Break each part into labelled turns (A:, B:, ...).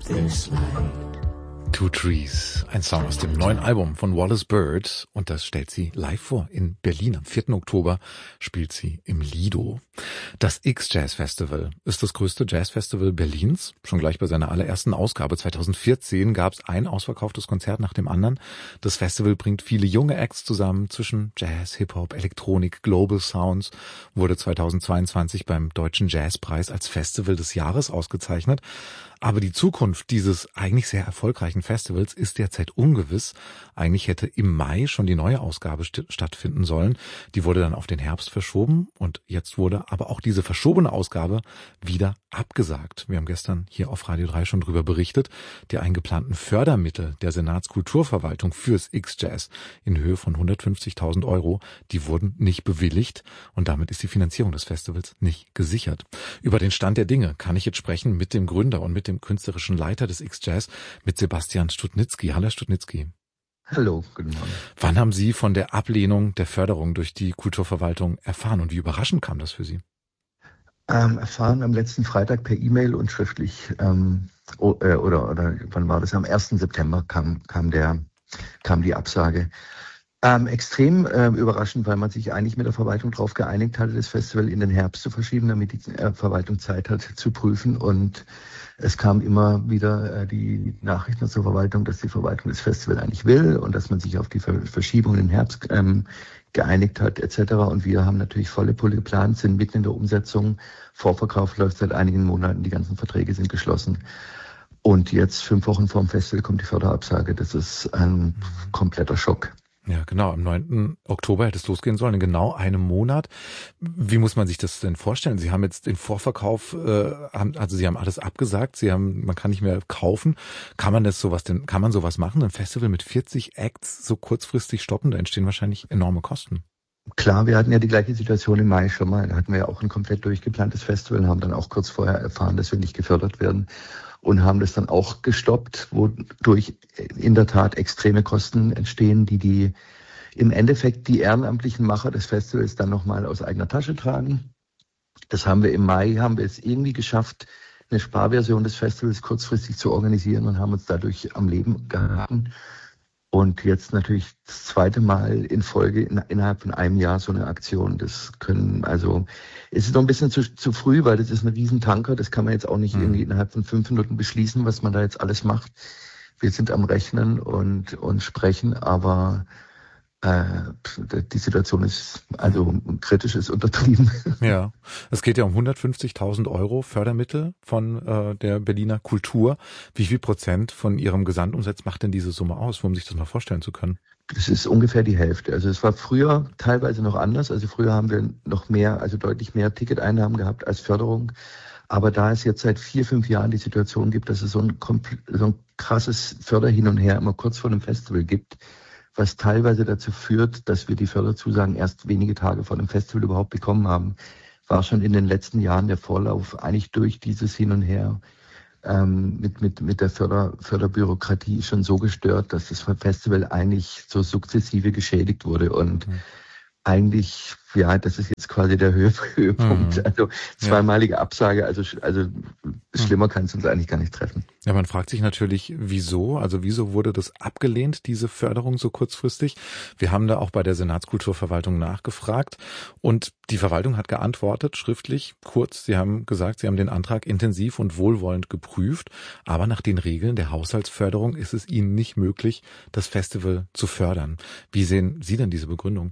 A: Two Trees, ein Song aus dem neuen Album von Wallace Bird, und das stellt sie live vor in Berlin. Am 4. Oktober spielt sie im Lido. Das X-Jazz Festival ist das größte Jazzfestival Berlins. Schon gleich bei seiner allerersten Ausgabe 2014 gab es ein ausverkauftes Konzert nach dem anderen. Das Festival bringt viele junge Acts zusammen zwischen Jazz, Hip-Hop, Elektronik, Global Sounds, wurde 2022 beim Deutschen Jazzpreis als Festival des Jahres ausgezeichnet. Aber die Zukunft dieses eigentlich sehr erfolgreichen Festivals ist derzeit ungewiss. Eigentlich hätte im Mai schon die neue Ausgabe stattfinden sollen. Die wurde dann auf den Herbst verschoben und jetzt wurde aber auch diese verschobene Ausgabe wieder abgesagt. Wir haben gestern hier auf Radio 3 schon drüber berichtet. Die eingeplanten Fördermittel der Senatskulturverwaltung fürs X-Jazz in Höhe von 150.000 €, die wurden nicht bewilligt und damit ist die Finanzierung des Festivals nicht gesichert. Über den Stand der Dinge kann ich jetzt sprechen mit dem Gründer und mit dem künstlerischen Leiter des X-Jazz, mit Sebastian Studnitzky. Hallo, Herr Studnitzky.
B: Hallo, guten Morgen.
A: Wann haben Sie von der Ablehnung der Förderung durch die Kulturverwaltung erfahren und wie überraschend kam das für Sie?
B: Erfahren am letzten Freitag per E-Mail und schriftlich, oder wann war das? Am 1. September kam die Absage. Extrem überraschend, weil man sich eigentlich mit der Verwaltung darauf geeinigt hatte, das Festival in den Herbst zu verschieben, damit die Verwaltung Zeit hat zu prüfen. Und es kam immer wieder die Nachrichten zur Verwaltung, dass die Verwaltung das Festival eigentlich will und dass man sich auf die Verschiebung in den Herbst geeinigt hat etc. Und wir haben natürlich volle Pulle geplant, sind mitten in der Umsetzung. Vorverkauf läuft seit einigen Monaten, die ganzen Verträge sind geschlossen. Und jetzt 5 Wochen vorm Festival kommt die Förderabsage. Das ist ein kompletter Schock.
A: Ja, genau. Am 9. Oktober hätte es losgehen sollen, in genau einem Monat. Wie muss man sich das denn vorstellen? Sie haben jetzt den Vorverkauf, Sie haben alles abgesagt. Man kann nicht mehr kaufen. Kann man sowas machen? Ein Festival mit 40 Acts so kurzfristig stoppen? Da entstehen wahrscheinlich enorme Kosten.
B: Klar, wir hatten ja die gleiche Situation im Mai schon mal. Da hatten wir ja auch ein komplett durchgeplantes Festival und haben dann auch kurz vorher erfahren, dass wir nicht gefördert werden. Und haben das dann auch gestoppt, wodurch in der Tat extreme Kosten entstehen, die im Endeffekt die ehrenamtlichen Macher des Festivals dann nochmal aus eigener Tasche tragen. Das haben wir im Mai, es irgendwie geschafft, eine Sparversion des Festivals kurzfristig zu organisieren und haben uns dadurch am Leben gehalten. Und jetzt natürlich das zweite Mal in Folge innerhalb von einem Jahr so eine Aktion. Es ist noch ein bisschen zu früh, weil das ist ein Riesentanker. Das kann man jetzt auch nicht irgendwie innerhalb von 5 Minuten beschließen, was man da jetzt alles macht. Wir sind am Rechnen und sprechen, aber die Situation ist kritisch, ist untertrieben.
A: Ja, es geht ja um 150.000 € Fördermittel von der Berliner Kultur. Wie viel Prozent von Ihrem Gesamtumsatz macht denn diese Summe aus, um sich das mal vorstellen zu können?
B: Das ist ungefähr die Hälfte. Also es war früher teilweise noch anders. Also früher haben wir noch mehr, deutlich mehr Ticketeinnahmen gehabt als Förderung. Aber da es jetzt seit 4-5 Jahren die Situation gibt, dass es so ein krasses Förderhin und Her immer kurz vor dem Festival gibt, was teilweise dazu führt, dass wir die Förderzusagen erst wenige Tage vor dem Festival überhaupt bekommen haben, war schon in den letzten Jahren der Vorlauf eigentlich durch dieses Hin und Her mit der Förderbürokratie schon so gestört, dass das Festival eigentlich so sukzessive geschädigt wurde und eigentlich, das ist jetzt quasi der Höhepunkt. Also zweimalige Absage, also schlimmer kann es uns eigentlich gar nicht treffen.
A: Ja, man fragt sich natürlich, wieso? Also wieso wurde das abgelehnt, diese Förderung so kurzfristig? Wir haben da auch bei der Senatskulturverwaltung nachgefragt und die Verwaltung hat geantwortet, schriftlich, kurz. Sie haben gesagt, sie haben den Antrag intensiv und wohlwollend geprüft, aber nach den Regeln der Haushaltsförderung ist es ihnen nicht möglich, das Festival zu fördern. Wie sehen Sie denn diese Begründung?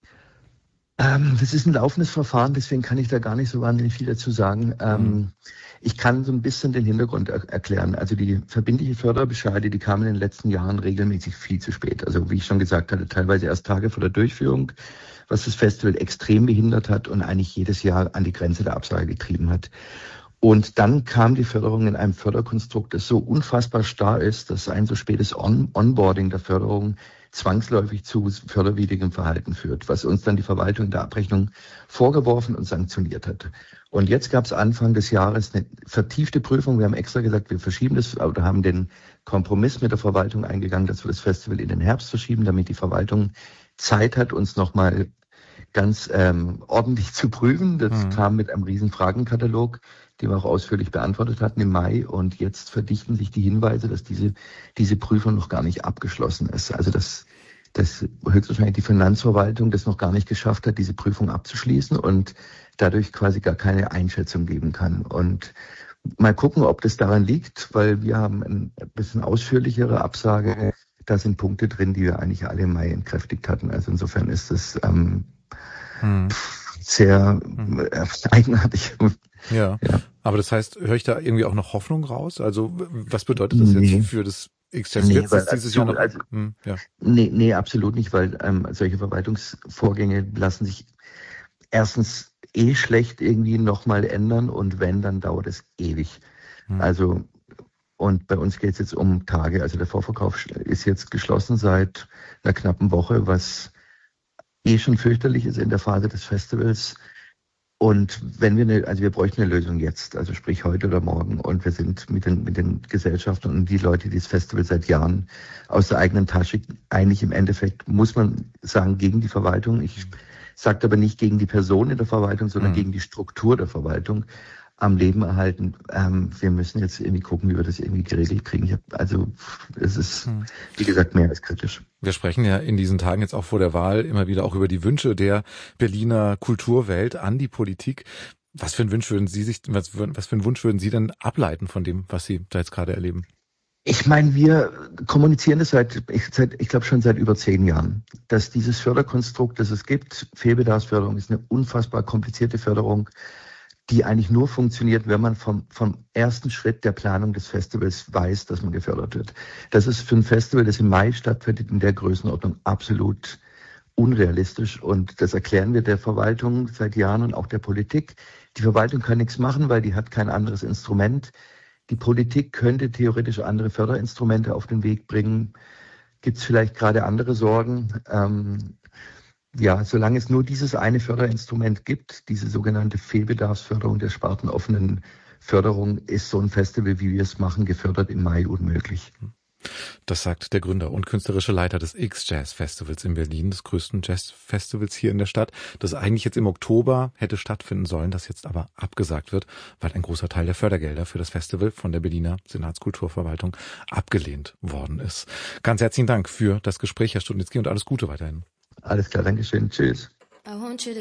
B: Das ist ein laufendes Verfahren, deswegen kann ich da gar nicht so wahnsinnig viel dazu sagen. Ich kann so ein bisschen den Hintergrund erklären. Also die verbindliche Förderbescheide, die kamen in den letzten Jahren regelmäßig viel zu spät. Also wie ich schon gesagt hatte, teilweise erst Tage vor der Durchführung, was das Festival extrem behindert hat und eigentlich jedes Jahr an die Grenze der Absage getrieben hat. Und dann kam die Förderung in einem Förderkonstrukt, das so unfassbar starr ist, dass ein so spätes Onboarding der Förderung zwangsläufig zu förderwidrigem Verhalten führt, was uns dann die Verwaltung in der Abrechnung vorgeworfen und sanktioniert hat. Und jetzt gab es Anfang des Jahres eine vertiefte Prüfung. Wir haben extra gesagt, wir verschieben das, oder haben den Kompromiss mit der Verwaltung eingegangen, dass wir das Festival in den Herbst verschieben, damit die Verwaltung Zeit hat, uns nochmal ganz ordentlich zu prüfen. Das kam mit einem riesen Fragenkatalog, die wir auch ausführlich beantwortet hatten im Mai. Und jetzt verdichten sich die Hinweise, dass diese Prüfung noch gar nicht abgeschlossen ist. Also dass höchstwahrscheinlich die Finanzverwaltung das noch gar nicht geschafft hat, diese Prüfung abzuschließen und dadurch quasi gar keine Einschätzung geben kann. Und mal gucken, ob das daran liegt, weil wir haben ein bisschen ausführlichere Absage. Da sind Punkte drin, die wir eigentlich alle im Mai entkräftigt hatten. Also insofern ist es sehr eigenartig.
A: Ja, aber das heißt, höre ich da irgendwie auch noch Hoffnung raus? Also was bedeutet das jetzt für das XJazz?
B: Nee,
A: Dieses Jahr noch?
B: Nee, absolut nicht, weil solche Verwaltungsvorgänge lassen sich erstens schlecht irgendwie nochmal ändern und wenn, dann dauert es ewig. Also und bei uns geht es jetzt um Tage. Also der Vorverkauf ist jetzt geschlossen seit einer knappen Woche, was schon fürchterlich ist in der Phase des Festivals. Und wenn wir bräuchten eine Lösung jetzt, also sprich heute oder morgen. Und wir sind mit den Gesellschaften und die Leute, die das Festival seit Jahren aus der eigenen Tasche, eigentlich im Endeffekt, muss man sagen, gegen die Verwaltung. Ich sage aber nicht gegen die Person in der Verwaltung, sondern gegen die Struktur der Verwaltung am Leben erhalten. Wir müssen jetzt irgendwie gucken, wie wir das irgendwie geregelt kriegen. Es ist, wie gesagt, mehr als kritisch.
A: Wir sprechen ja in diesen Tagen jetzt auch vor der Wahl immer wieder auch über die Wünsche der Berliner Kulturwelt an die Politik. Was für einen Wunsch würden Sie denn ableiten von dem, was Sie da jetzt gerade erleben?
B: Ich meine, wir kommunizieren das ich glaube schon seit über 10 Jahren, dass dieses Förderkonstrukt, das es gibt, Fehlbedarfsförderung ist eine unfassbar komplizierte Förderung, die eigentlich nur funktioniert, wenn man vom ersten Schritt der Planung des Festivals weiß, dass man gefördert wird. Das ist für ein Festival, das im Mai stattfindet, in der Größenordnung absolut unrealistisch. Und das erklären wir der Verwaltung seit Jahren und auch der Politik. Die Verwaltung kann nichts machen, weil die hat kein anderes Instrument. Die Politik könnte theoretisch andere Förderinstrumente auf den Weg bringen. Gibt es vielleicht gerade andere Sorgen? Solange es nur dieses eine Förderinstrument gibt, diese sogenannte Fehlbedarfsförderung der spartenoffenen Förderung, ist so ein Festival, wie wir es machen, gefördert im Mai unmöglich.
A: Das sagt der Gründer und künstlerische Leiter des XJazz Festivals in Berlin, des größten Jazzfestivals hier in der Stadt, das eigentlich jetzt im Oktober hätte stattfinden sollen, das jetzt aber abgesagt wird, weil ein großer Teil der Fördergelder für das Festival von der Berliner Senatskulturverwaltung abgelehnt worden ist. Ganz herzlichen Dank für das Gespräch, Herr Studnitzky, und alles Gute weiterhin.
B: Alles klar, Dankeschön. Tschüss.